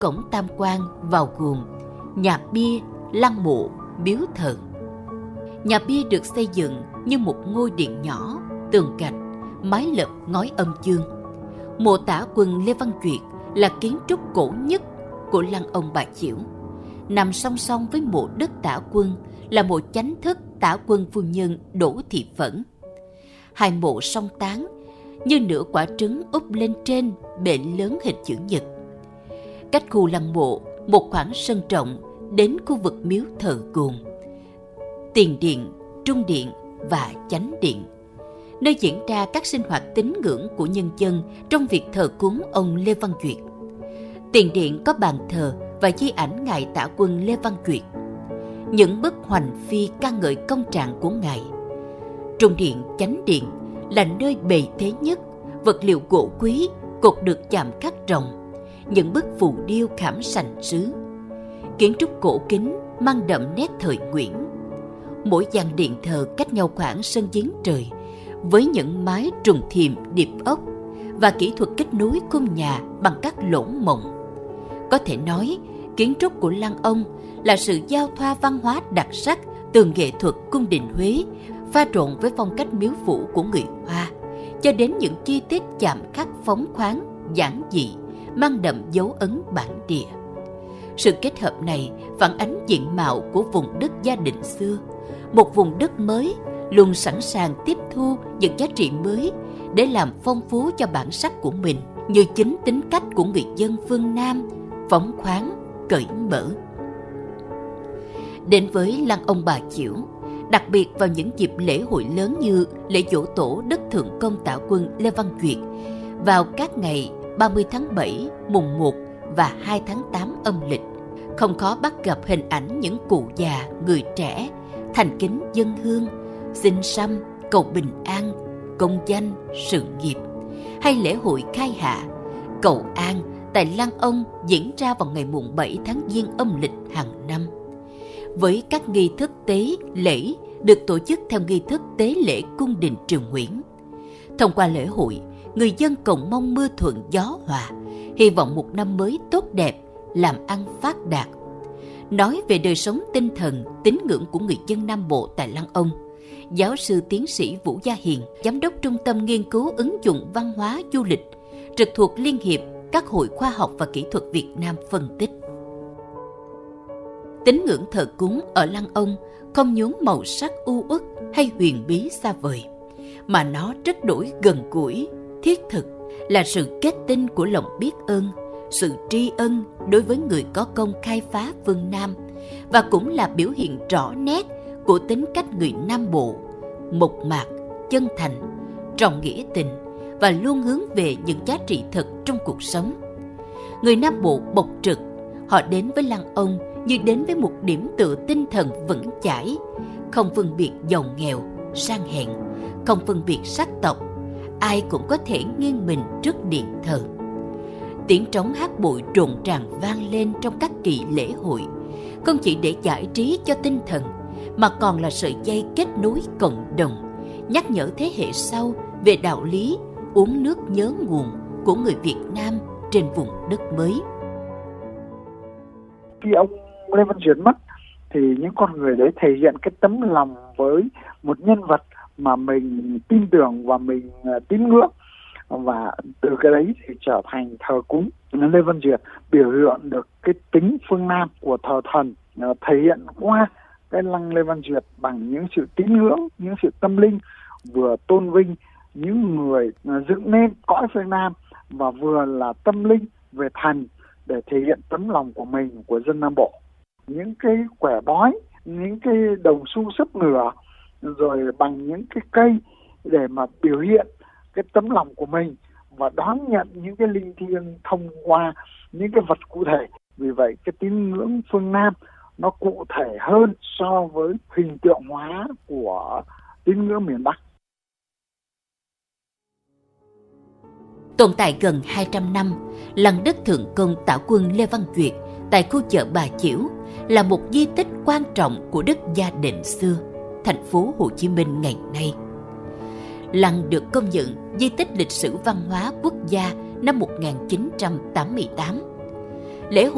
cổng tam quan vào gồm nhà bia, lăng mộ, miếu thờ. Nhà bia được xây dựng như một ngôi điện nhỏ, tường gạch, mái lợp ngói âm dương. Mộ Tả Quân Lê Văn Duyệt là kiến trúc cổ nhất của lăng ông Bà Chiểu. Nằm song song với mộ đất Tả Quân là mộ chánh thất Tả Quân phu nhân Đỗ Thị Phẫn. Hai mộ song tán như nửa quả trứng úp lên trên bệ lớn hình chữ nhật. Cách khu lăng mộ một khoảng sân rộng đến khu vực miếu thờ gồm tiền điện, trung điện và chánh điện, nơi diễn ra các sinh hoạt tín ngưỡng của nhân dân trong việc thờ cúng ông Lê Văn Duyệt. Tiền điện có bàn thờ và di ảnh ngài Tả Quân Lê Văn Duyệt, những bức hoành phi ca ngợi công trạng của ngài. Trung điện, chánh điện là nơi bề thế nhất, vật liệu gỗ quý, cột được chạm khắc rồng, những bức phù điêu khảm sành sứ. Kiến trúc cổ kính mang đậm nét thời Nguyễn. Mỗi gian điện thờ cách nhau khoảng sân giếng trời, với những mái trùng thiềm điệp ốc và kỹ thuật kết nối khung nhà bằng các lỗ mộng. Có thể nói, kiến trúc của lăng ông là sự giao thoa văn hóa đặc sắc từ nghệ thuật cung đình Huế pha trộn với phong cách miếu phủ của người Hoa, cho đến những chi tiết chạm khắc phóng khoáng, giản dị, mang đậm dấu ấn bản địa. Sự kết hợp này phản ánh diện mạo của vùng đất Gia Định xưa, một vùng đất mới luôn sẵn sàng tiếp thu những giá trị mới để làm phong phú cho bản sắc của mình, như chính tính cách của người dân phương Nam, phóng khoáng, cởi mở. Đến với lăng ông Bà Chiểu, đặc biệt vào những dịp lễ hội lớn như lễ giỗ tổ đất Thượng Công Tả Quân Lê Văn Duyệt vào các ngày 30 tháng 7, mùng 1 và 2 tháng 8 âm lịch, không khó bắt gặp hình ảnh những cụ già, người trẻ thành kính dâng hương, xin săm, cầu bình an, công danh, sự nghiệp, hay lễ hội khai hạ, cầu an tại lăng ông diễn ra vào ngày mùng 7 tháng Giêng âm lịch hàng năm. Với các nghi thức tế lễ được tổ chức theo nghi thức tế lễ cung đình Triều Nguyễn. Thông qua lễ hội, người dân cầu mong mưa thuận gió hòa, hy vọng một năm mới tốt đẹp, làm ăn phát đạt. Nói về đời sống tinh thần, tín ngưỡng của người dân Nam Bộ tại lăng ông, giáo sư tiến sĩ Vũ Gia Hiền, giám đốc Trung tâm Nghiên cứu ứng dụng văn hóa du lịch, trực thuộc Liên hiệp các hội khoa học và kỹ thuật Việt Nam phân tích. Tín ngưỡng thờ cúng ở lăng ông không nhuốm màu sắc u uất hay huyền bí xa vời, mà nó rất đổi gần gũi, thiết thực, là sự kết tinh của lòng biết ơn, sự tri ân đối với người có công khai phá phương Nam, và cũng là biểu hiện rõ nét của tính cách người Nam Bộ, mộc mạc, chân thành, trọng nghĩa tình và luôn hướng về những giá trị thật trong cuộc sống. Người Nam Bộ bộc trực, họ đến với lăng ông như đến với một điểm tựa tinh thần vững chãi, không phân biệt giàu nghèo, sang hèn, không phân biệt sắc tộc, ai cũng có thể nghiêng mình trước điện thờ. Tiếng trống hát bội rộn ràng vang lên trong các kỳ lễ hội, không chỉ để giải trí cho tinh thần, mà còn là sợi dây kết nối cộng đồng, nhắc nhở thế hệ sau về đạo lý uống nước nhớ nguồn của người Việt Nam trên vùng đất mới. Khi ông Lê Văn Duyệt mất thì những con người đấy thể hiện cái tấm lòng với một nhân vật mà mình tin tưởng và mình tín ngưỡng, và từ cái đấy thì trở thành thờ cúng Lê Văn Duyệt, biểu hiện được cái tính phương Nam của thờ thần, thể hiện qua cái lăng Lê Văn Duyệt bằng những sự tín ngưỡng, những sự tâm linh, vừa tôn vinh những người dựng nên cõi phương Nam và vừa là tâm linh về thần để thể hiện tấm lòng của mình, của dân Nam Bộ. Những cái quẻ bói, những cái đồng xu sấp ngửa, rồi bằng những cái cây để mà biểu hiện cái tấm lòng của mình và đón nhận những cái linh thiêng thông qua những cái vật cụ thể. Vì vậy cái tín ngưỡng phương Nam nó cụ thể hơn so với hình tượng hóa của tín ngưỡng miền Bắc. Tồn tại gần 200 năm, lăng đất Thượng Công Tả Quân Lê Văn Duyệt tại khu chợ Bà Chiểu là một di tích quan trọng của đất Gia Định xưa, thành phố Hồ Chí Minh ngày nay. Lăng được công nhận di tích lịch sử văn hóa quốc gia năm 1988. Lễ hội